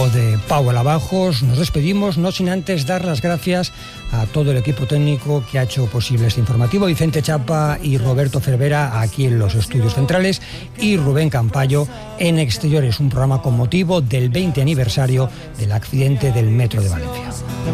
equipo de Pau Alabajos nos despedimos, no sin antes dar las gracias a todo el equipo técnico que ha hecho posible este informativo, Vicente Chapa y Roberto Cervera aquí en los estudios centrales y Rubén Campayo en Exteriores, un programa con motivo del 20 aniversario del accidente del metro de Valencia.